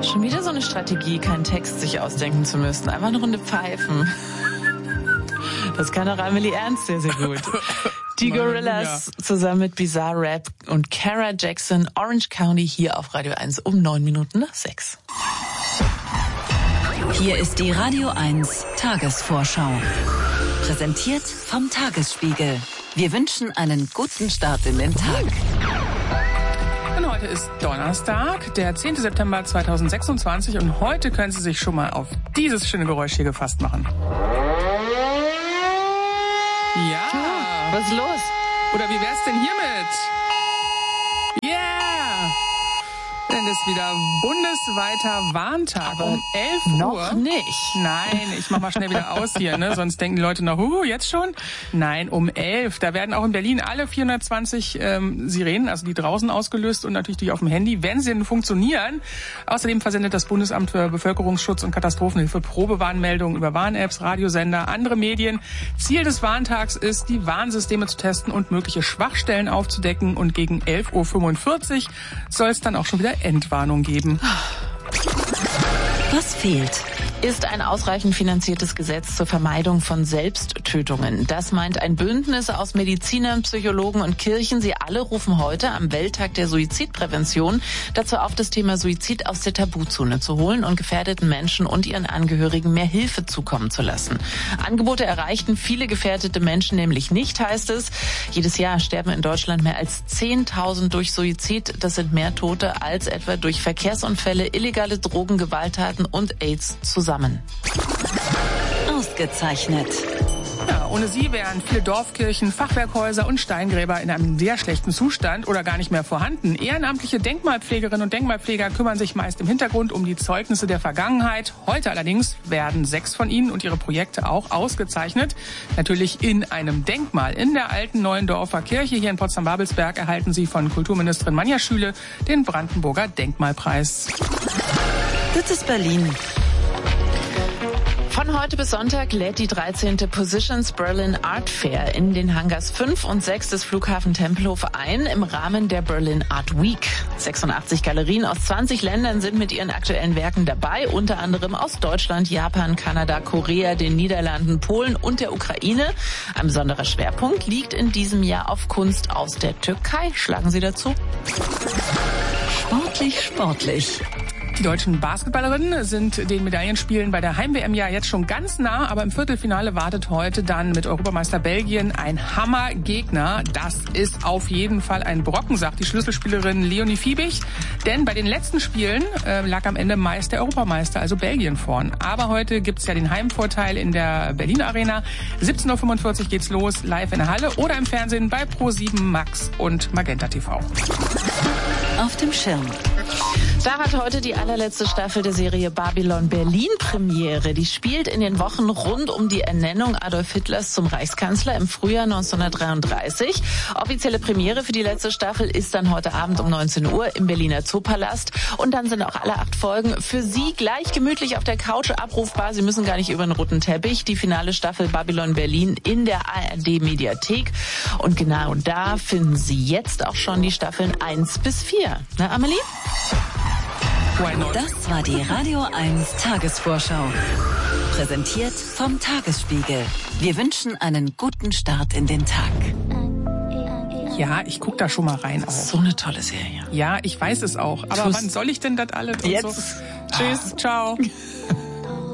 Schon wieder so eine Strategie, keinen Text sich ausdenken zu müssen. Einfach eine Runde pfeifen. Das kann auch Amelie Ernst sehr, sehr gut. Die Gorillas zusammen mit Bizarre Rap und Cara Jackson, Orange County, hier auf Radio 1 um 6:09. Hier ist die Radio 1 Tagesvorschau. Präsentiert vom Tagesspiegel. Wir wünschen einen guten Start in den Tag. Und heute ist Donnerstag, der 10. September 2026 und heute können Sie sich schon mal auf dieses schöne Geräusch hier gefasst machen. Ja. Was ist los? Oder wie wär's denn hiermit? Yeah! Denn es ist wieder bundesweiter Warntag. Aber um 11 Uhr. noch nicht. Nein, ich mach mal schnell wieder aus hier, ne? Sonst denken die Leute noch, jetzt schon? Nein, um 11. Da werden auch in Berlin alle 420 Sirenen, also die draußen ausgelöst und natürlich die auf dem Handy, wenn sie denn funktionieren. Außerdem versendet das Bundesamt für Bevölkerungsschutz und Katastrophenhilfe Probewarnmeldungen über Warn-Apps, Radiosender, andere Medien. Ziel des Warntags ist, die Warnsysteme zu testen und mögliche Schwachstellen aufzudecken. Und gegen 11:45 Uhr soll es dann auch schon wieder Endwarnung geben. Was fehlt? Ist ein ausreichend finanziertes Gesetz zur Vermeidung von Selbsttötungen. Das meint ein Bündnis aus Medizinern, Psychologen und Kirchen. Sie alle rufen heute am Welttag der Suizidprävention dazu auf, das Thema Suizid aus der Tabuzone zu holen und gefährdeten Menschen und ihren Angehörigen mehr Hilfe zukommen zu lassen. Angebote erreichten viele gefährdete Menschen nämlich nicht, heißt es. Jedes Jahr sterben in Deutschland mehr als 10.000 durch Suizid. Das sind mehr Tote als etwa durch Verkehrsunfälle, illegale Drogen, Gewalttaten und AIDS zusammen. Ausgezeichnet. Ja, ohne sie wären viele Dorfkirchen, Fachwerkhäuser und Steingräber in einem sehr schlechten Zustand oder gar nicht mehr vorhanden. Ehrenamtliche Denkmalpflegerinnen und Denkmalpfleger kümmern sich meist im Hintergrund um die Zeugnisse der Vergangenheit. Heute allerdings werden 6 von ihnen und ihre Projekte auch ausgezeichnet. Natürlich in einem Denkmal. In der alten Neuendorfer Kirche hier in Potsdam-Babelsberg erhalten sie von Kulturministerin Manja Schüle den Brandenburger Denkmalpreis. Das ist Berlin. Von heute bis Sonntag lädt die 13. Positions Berlin Art Fair in den Hangars 5 und 6 des Flughafen Tempelhof ein im Rahmen der Berlin Art Week. 86 Galerien aus 20 Ländern sind mit ihren aktuellen Werken dabei, unter anderem aus Deutschland, Japan, Kanada, Korea, den Niederlanden, Polen und der Ukraine. Ein besonderer Schwerpunkt liegt in diesem Jahr auf Kunst aus der Türkei. Schlagen Sie dazu? Sportlich. Die deutschen Basketballerinnen sind den Medaillenspielen bei der Heim-WM ja jetzt schon ganz nah, aber im Viertelfinale wartet heute dann mit Europameister Belgien ein Hammergegner. Das ist auf jeden Fall ein Brocken, sagt die Schlüsselspielerin Leonie Fiebig. Denn bei den letzten Spielen lag am Ende meist der Europameister, also Belgien, vorn. Aber heute gibt's ja den Heimvorteil in der Berlin Arena. 17:45 Uhr geht's los, live in der Halle oder im Fernsehen bei Pro7 Max und Magenta TV. Auf dem Schirm. Da hat heute die allerletzte Staffel der Serie Babylon Berlin Premiere. Die spielt in den Wochen rund um die Ernennung Adolf Hitlers zum Reichskanzler im Frühjahr 1933. Offizielle Premiere für die letzte Staffel ist dann heute Abend um 19 Uhr im Berliner Zoopalast. Und dann sind auch alle 8 Folgen für Sie gleich gemütlich auf der Couch abrufbar. Sie müssen gar nicht über einen roten Teppich. Die finale Staffel Babylon Berlin in der ARD Mediathek. Und genau da finden Sie jetzt auch schon die Staffeln 1 bis 4. Na, Amelie? Das war die Radio 1 Tagesvorschau. Präsentiert vom Tagesspiegel. Wir wünschen einen guten Start in den Tag. Ja, ich guck da schon mal rein auch. So eine tolle Serie. Ja, ich weiß es auch. Aber wann soll ich denn das alles? Jetzt. Und so? Tschüss, ciao.